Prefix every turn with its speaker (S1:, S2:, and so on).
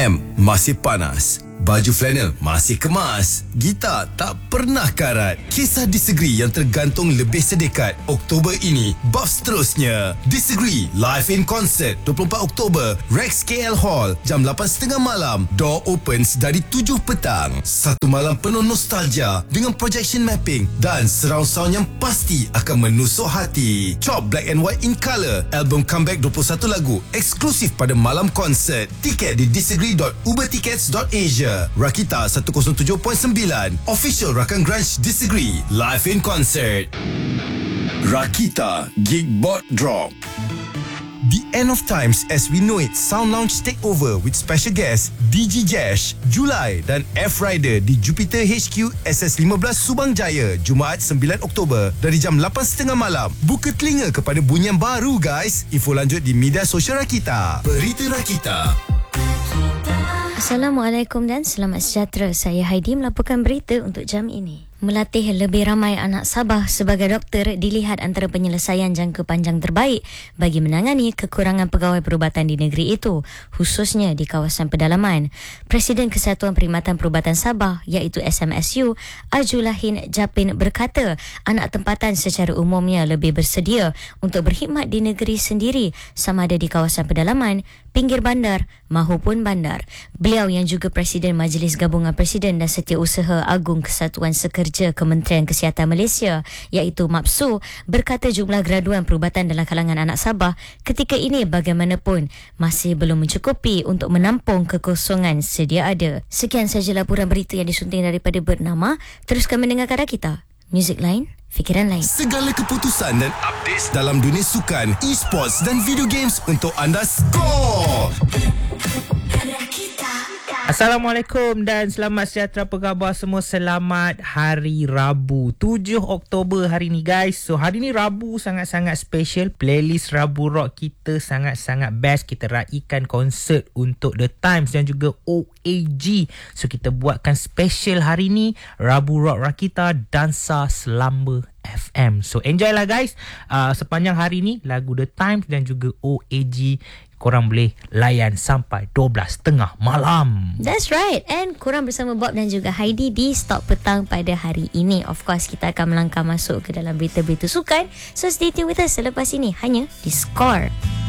S1: AM masih panas, baju flanel masih kemas, gitar tak pernah karat. Kisah Disagree yang tergantung lebih sedekat Oktober ini. Bab seterusnya, Disagree live in concert 24 Oktober, Rex KL Hall, jam 8.30 malam. Door opens dari 7 petang. Satu malam penuh nostalgia dengan projection mapping dan surround sound yang pasti akan menusuk hati. Chop Black and White in Colour, album comeback 21 lagu eksklusif pada malam konsert. Tiket di disagree.ubertickets.asia. Rakita 107.9, official Rakan Grunge Disagree live in concert. Rakita Geekbot Drop. The end of times as we know it, Sound Lounge takeover with special guest DJ Jash, Julai dan F-Rider di Jupiter HQ SS15 Subang Jaya, Jumaat 9 Oktober dari jam 8.30 malam. Buka telinga kepada bunyian baru guys. Info lanjut di media sosial Rakita. Berita Rakita.
S2: Assalamualaikum dan selamat sejahtera. Saya Heidi melaporkan berita untuk jam ini. Melatih lebih ramai anak Sabah sebagai doktor dilihat antara penyelesaian jangka panjang terbaik bagi menangani kekurangan pegawai perubatan di negeri itu, khususnya di kawasan pedalaman. Presiden Kesatuan Perkhidmatan Perubatan Sabah iaitu SMSU, Ajulahin Japin berkata, anak tempatan secara umumnya lebih bersedia untuk berkhidmat di negeri sendiri sama ada di kawasan pedalaman, pinggir bandar mahupun bandar. Beliau yang juga Presiden Majlis Gabungan Presiden dan Setiausaha Agung Kesatuan Sekerja Kementerian Kesihatan Malaysia iaitu MAPSU berkata jumlah graduan perubatan dalam kalangan anak Sabah ketika ini bagaimanapun masih belum mencukupi untuk menampung kekosongan sedia ada. Sekian sahaja laporan berita yang disunting daripada Bernama. Teruskan mendengarkan kita. Muzik lain, fikiran lain.
S1: Segala keputusan dan updates dalam dunia sukan, e-sports dan video games untuk anda skor.
S3: Assalamualaikum dan selamat sejahtera, apa khabar semua? Selamat hari Rabu 7 Oktober hari ni guys. So hari ni Rabu sangat-sangat special. Playlist Rabu Rock kita sangat-sangat best. Kita raikan konsert untuk The Times dan juga OAG. So kita buatkan special hari ni Rabu Rock Rakita Dansa Selamba FM. So enjoy lah guys. Sepanjang hari ni lagu The Times dan juga OAG korang boleh layan sampai 12.30 malam.
S2: That's right. And korang bersama Bob dan juga Heidi di Stop Petang pada hari ini. Of course, kita akan melangkah masuk ke dalam berita-berita sukan. So stay tuned with us selepas ini hanya di Score.